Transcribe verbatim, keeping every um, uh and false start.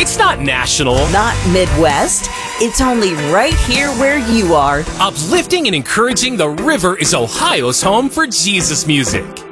It's not national. Not Midwest. It's only right here where you are. Uplifting and encouraging, the river is Ohio's home for Jesus music.